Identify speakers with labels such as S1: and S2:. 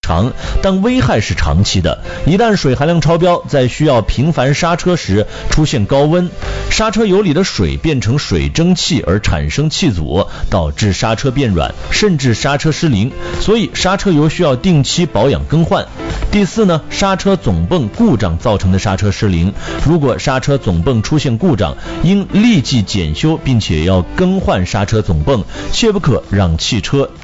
S1: 长，但危害是长期的。一旦水含量超标，在需要频繁刹车时出现高温，刹车油里的水变成水蒸气而产生气阻，导致刹车变软，甚至刹车失灵，所以刹车油需要定期保养更换。第四呢，刹车总泵故障造成的刹车失灵，如果刹车总泵出现故障，应立即检修，并且要更换刹车总泵，切不可让汽车